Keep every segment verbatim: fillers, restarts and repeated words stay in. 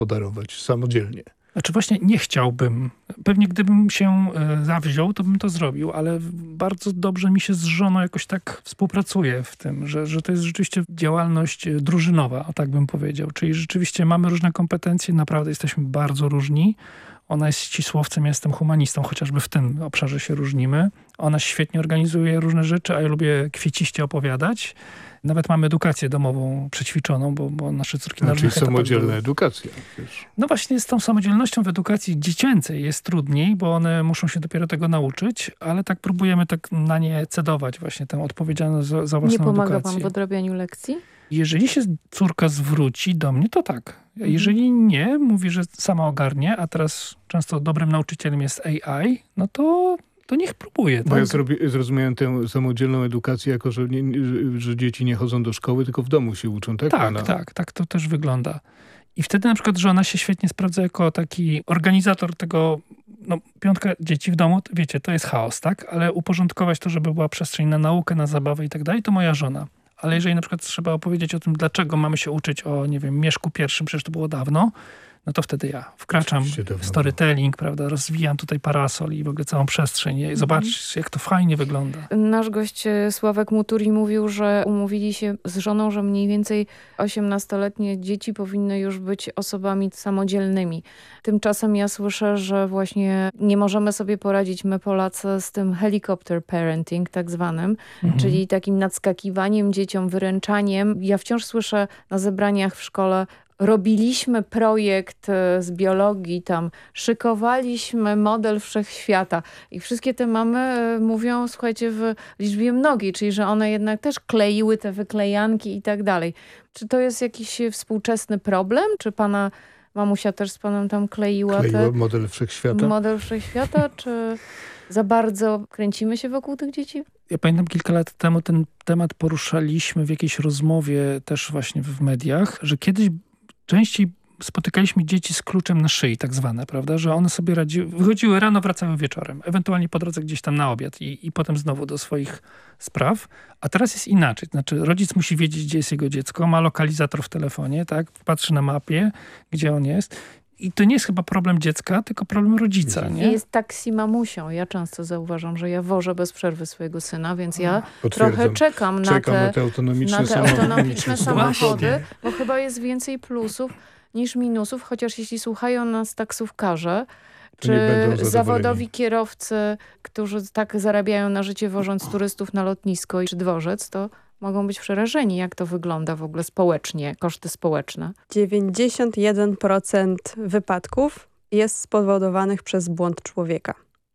podarować samodzielnie. Znaczy właśnie nie chciałbym. Pewnie gdybym się y, zawziął, to bym to zrobił, ale bardzo dobrze mi się z żoną jakoś tak współpracuje w tym, że, że to jest rzeczywiście działalność drużynowa, o tak bym powiedział. Czyli rzeczywiście mamy różne kompetencje, naprawdę jesteśmy bardzo różni. Ona jest ścisłowcem, ja jestem humanistą, chociażby w tym obszarze się różnimy. Ona świetnie organizuje różne rzeczy, a ja lubię kwieciście opowiadać. Nawet mamy edukację domową przećwiczoną, bo, bo nasze córki... No, czyli samodzielna były. Edukacja. Wiesz. No właśnie z tą samodzielnością w edukacji dziecięcej jest trudniej, bo one muszą się dopiero tego nauczyć, ale tak próbujemy tak na nie cedować właśnie tę odpowiedzialność za, za własną edukację. Nie pomaga pan w odrabianiu lekcji? Jeżeli się córka zwróci do mnie, to tak. Jeżeli nie, mówi, że sama ogarnie, a teraz często dobrym nauczycielem jest A I, no to... to niech próbuje. Bo tak? ja zrobi, zrozumiałem tę samodzielną edukację jako, że, nie, że, że dzieci nie chodzą do szkoły, tylko w domu się uczą, tak? Tak, Pana? tak, tak to też wygląda. I wtedy na przykład żona się świetnie sprawdza jako taki organizator tego, no piątka dzieci w domu, wiecie, to jest chaos, tak? Ale uporządkować to, żeby była przestrzeń na naukę, na zabawę i tak dalej, to moja żona. Ale jeżeli na przykład trzeba opowiedzieć o tym, dlaczego mamy się uczyć o, nie wiem, Mieszku pierwszym, przecież to było dawno, no to wtedy ja wkraczam w storytelling, prawda, rozwijam tutaj parasol i w ogóle całą przestrzeń. Zobacz, mm. jak to fajnie wygląda. Nasz gość Sławek Muturi mówił, że umówili się z żoną, że mniej więcej osiemnastoletnie dzieci powinny już być osobami samodzielnymi. Tymczasem ja słyszę, że właśnie nie możemy sobie poradzić my Polacy z tym helicopter parenting tak zwanym, mm. czyli takim nadskakiwaniem dzieciom, wyręczaniem. Ja wciąż słyszę na zebraniach w szkole: robiliśmy projekt z biologii, tam szykowaliśmy model wszechświata i wszystkie te mamy mówią, słuchajcie, w liczbie mnogiej, czyli że one jednak też kleiły te wyklejanki i tak dalej. Czy to jest jakiś współczesny problem? Czy pana mamusia też z panem tam kleiła? Kleiła te... model wszechświata? Model wszechświata, czy za bardzo kręcimy się wokół tych dzieci? Ja pamiętam kilka lat temu ten temat poruszaliśmy w jakiejś rozmowie też właśnie w mediach, że kiedyś częściej spotykaliśmy dzieci z kluczem na szyi, tak zwane, prawda, że one sobie radziły, wychodziły rano, wracały wieczorem, ewentualnie po drodze gdzieś tam na obiad i, i potem znowu do swoich spraw. A teraz jest inaczej, znaczy rodzic musi wiedzieć, gdzie jest jego dziecko, ma lokalizator w telefonie, tak, patrzy na mapie, gdzie on jest. I to nie jest chyba problem dziecka, tylko problem rodzica, nie? Jest taksi mamusią. Ja często zauważam, że ja wożę bez przerwy swojego syna, więc ja Potwierdzam. trochę czekam, czekam na te, na te autonomiczne, na te autonomiczne samochody, samochody, bo chyba jest więcej plusów niż minusów, chociaż jeśli słuchają nas taksówkarze, czy zawodowi kierowcy, którzy tak zarabiają na życie wożąc turystów na lotnisko czy dworzec, to mogą być przerażeni, jak to wygląda w ogóle społecznie, koszty społeczne. dziewięćdziesiąt jeden procent wypadków jest spowodowanych przez błąd człowieka.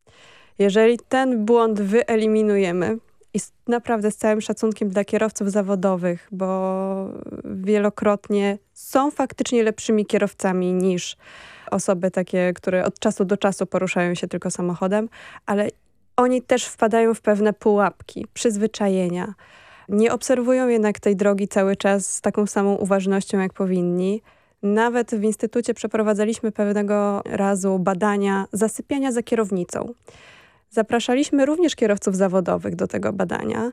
Jeżeli ten błąd wyeliminujemy, i naprawdę z całym szacunkiem dla kierowców zawodowych, bo wielokrotnie są faktycznie lepszymi kierowcami niż osoby takie, które od czasu do czasu poruszają się tylko samochodem, ale oni też wpadają w pewne pułapki, przyzwyczajenia. Nie obserwują jednak tej drogi cały czas z taką samą uważnością, jak powinni. Nawet w Instytucie przeprowadzaliśmy pewnego razu badania zasypiania za kierownicą. Zapraszaliśmy również kierowców zawodowych do tego badania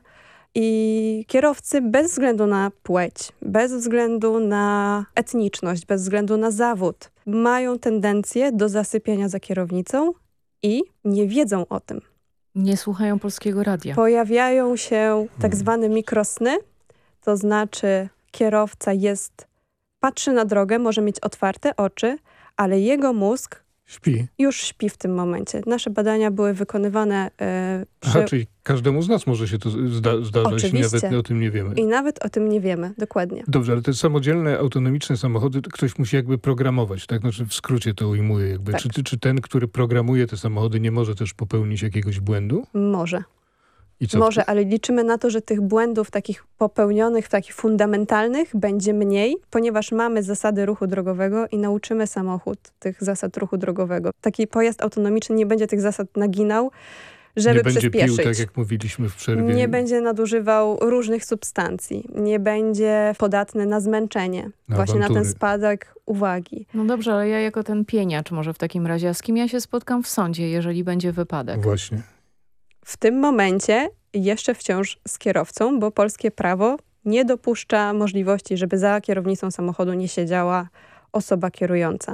i kierowcy bez względu na płeć, bez względu na etniczność, bez względu na zawód mają tendencję do zasypiania za kierownicą i nie wiedzą o tym. Nie słuchają polskiego radia. Pojawiają się tak zwane mikrosny, to znaczy kierowca jest, patrzy na drogę, może mieć otwarte oczy, ale jego mózg Śpi. Już śpi w tym momencie. Nasze badania były wykonywane e, przy... Aha, czyli każdemu z nas może się to zda zdarzać i nawet o tym nie wiemy. I nawet o tym nie wiemy, dokładnie. Dobrze, ale te samodzielne, autonomiczne samochody ktoś musi jakby programować, tak? Znaczy w skrócie to ujmuję jakby. Tak. Czy, czy ten, który programuje te samochody, nie może też popełnić jakiegoś błędu? Może. I co Może, ale liczymy na to, że tych błędów takich popełnionych, takich fundamentalnych będzie mniej, ponieważ mamy zasady ruchu drogowego i nauczymy samochód tych zasad ruchu drogowego. Taki pojazd autonomiczny nie będzie tych zasad naginał, żeby nie będzie przyspieszyć. pił, tak jak mówiliśmy w przerwie. Nie będzie nadużywał różnych substancji. Nie będzie podatny na zmęczenie. Na właśnie awantury. na ten spadek uwagi. No dobrze, ale ja jako ten pieniacz może w takim razie, a z kim ja się spotkam w sądzie, jeżeli będzie wypadek? Właśnie. W tym momencie jeszcze wciąż z kierowcą, bo polskie prawo nie dopuszcza możliwości, żeby za kierownicą samochodu nie siedziała osoba kierująca.